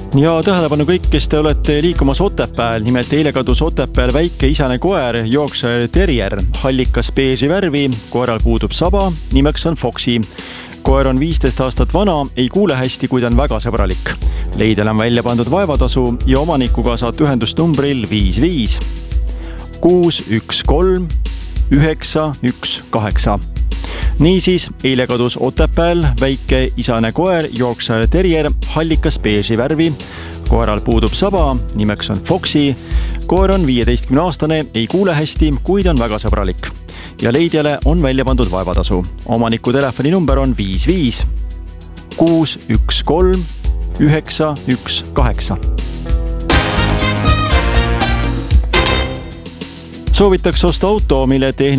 Ja tähelepanu kõik, kes te olete liikumas Otepääl. Nimelt eile kadus Otepääl väike isane koer, Yorkshire Terrier, hallikas beeži värvi, koeral puudub saba, nimeks on Foxy. Koer on 15 aastat vana, ei kuule hästi, kuid on väga sõbralik. Leidjal on välja pandud vaevatasu ja omanikuga saad ühendust numbril 55 613 918. Niisiis, eile kadus Otepääl väike isane koer, Yorkshire Terrier, hallikas beeži värvi. Koeral puudub saba, nimeks on Foxy. Koer on 15-aastane, ei kuule hästi, kuid on väga sõbralik. Ja leidjale on välja pandud vaevatasu. Omaniku telefoninumber on 55 613 918. Soovitaks osta auto, mille